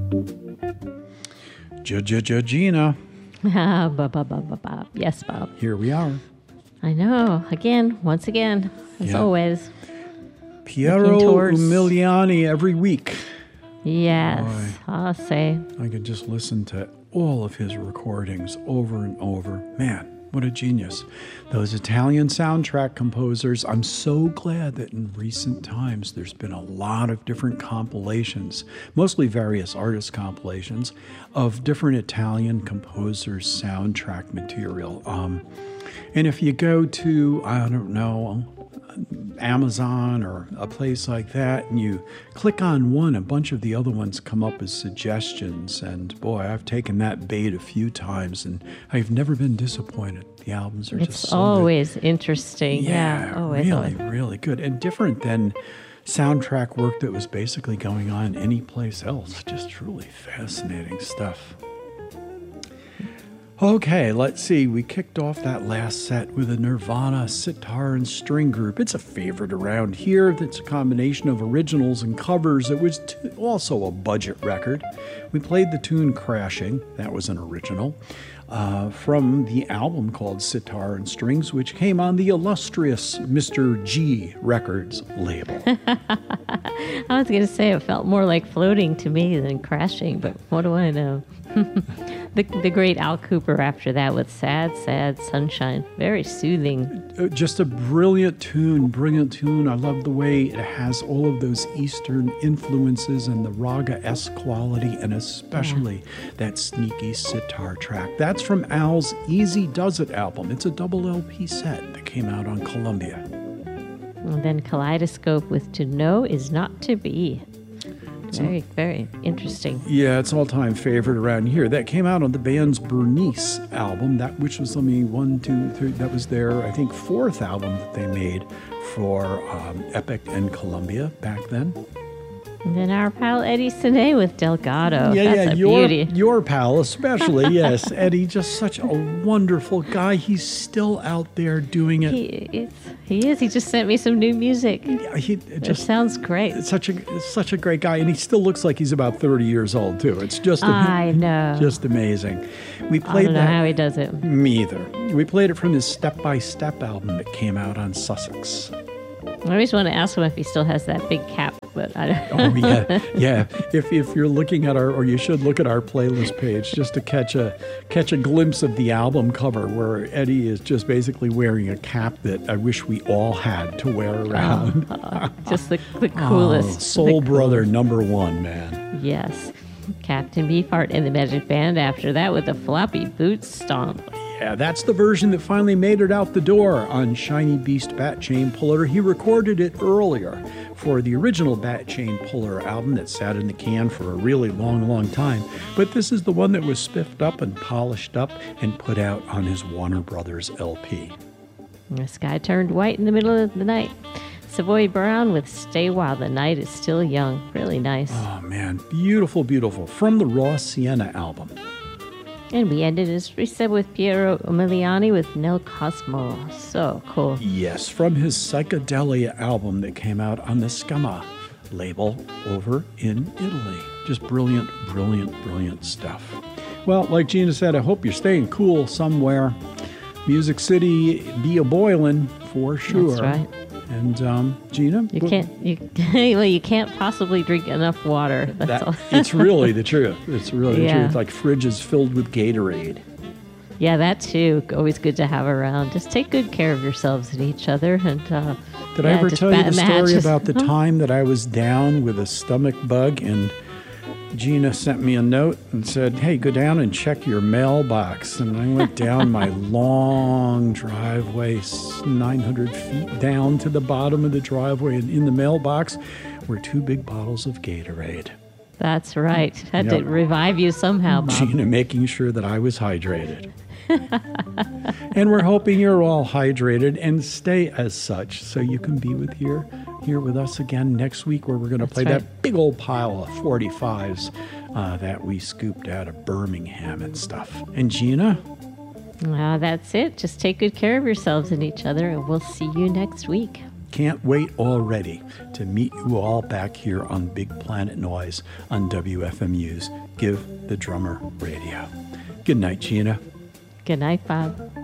Gina. Yes, Bob. Here we are. I know. Once again, as always. Piero Umiliani every week. Yes, Boy, I'll say. I could just listen to all of his recordings over and over. Man, what a genius. Those Italian soundtrack composers, I'm so glad that in recent times there's been a lot of different compilations, mostly various artist compilations, of different Italian composers' soundtrack material. And if you go to, I don't know, Amazon or a place like that, and you click on one, a bunch of the other ones come up as suggestions. And boy, I've taken that bait a few times, and I've never been disappointed. The albums are just so always good. Interesting. Yeah, always. Really good, and different than soundtrack work that was basically going on anyplace else. Just truly fascinating stuff. Okay, let's see. We kicked off that last set with a Nirvana sitar and string group. It's a favorite around here. It's a combination of originals and covers. It was also a budget record. We played the tune Crashing. That was an original. From the album called Sitar and Strings, which came on the illustrious Mr. G Records label. I was going to say it felt more like floating to me than crashing, but what do I know? The great Al Kooper after that with Sad, Sad Sunshine. Very soothing. Just a brilliant tune. I love the way it has all of those Eastern influences and the raga-esque quality, and especially that sneaky sitar track. That's from Al's Easy Does It album. It's a double LP set that came out on Columbia. And then Kaleidoscope with To Know Is Not To Be. Very, very interesting. Yeah, it's all-time favorite around here. That came out on the band's Bernice album, which was, that was their, I think, fourth album that they made for Epic and Columbia back then. And then our pal Eddie Sine with Delgado. That's a beauty. Your pal especially, yes. Eddie, just such a wonderful guy. He's still out there doing it. He is. He just sent me some new music. It sounds great. It's such a great guy, and he still looks like he's about 30 years old too. It's just I know, just amazing. We played I don't know how he does it. Me either. We played it from his Step by Step album that came out on Sussex. I always want to ask him if he still has that big cap, but I don't. Oh yeah. If you're looking at or you should look at our playlist page just to catch a glimpse of the album cover where Eddie is just basically wearing a cap that I wish we all had to wear around. Just the coolest. Soul Brother #1, man. Yes. Captain Beefheart and the Magic Band after that with the Floppy Boot Stomp. Yeah, that's the version that finally made it out the door on Shiny Beast Bat Chain Puller. He recorded it earlier for the original Bat Chain Puller album that sat in the can for a really long time. But this is the one that was spiffed up and polished up and put out on his Warner Brothers LP. The sky turned white in the middle of the night. Savoy Brown with Stay While the Night Is Still Young. Really nice. Oh, man. Beautiful, beautiful. From the Raw Sienna album. And we ended, as we said, with Piero Umiliani with Nel Cosmo. So cool. Yes, from his Psychedelia album that came out on the Scamma label over in Italy. Just brilliant, brilliant, brilliant stuff. Well, like Gina said, I hope you're staying cool somewhere. Music City be a-boilin' for sure. That's right. And Gina, you can't possibly drink enough water. That's all. It's really the truth. It's really the Yeah. truth. Like fridges filled with Gatorade. Yeah, that too. Always good to have around. Just take good care of yourselves and each other. And did I ever tell you the story about the time that I was down with a stomach bug and Gina sent me a note and said, hey, go down and check your mailbox. And I went down my long driveway, 900 feet down to the bottom of the driveway. And in the mailbox were 2 big bottles of Gatorade. That's right. Had to revive you somehow, Bob. Gina making sure that I was hydrated. And we're hoping you're all hydrated and stay as such so you can be here with us again next week where we're going to play that big old pile of 45s that we scooped out of Birmingham and stuff. And Gina? That's it. Just take good care of yourselves and each other, and we'll see you next week. can't wait already to meet you all back here on Big Planet Noise on WFMU's Give the Drummer Radio. Good night, Gina. Good night, Bob.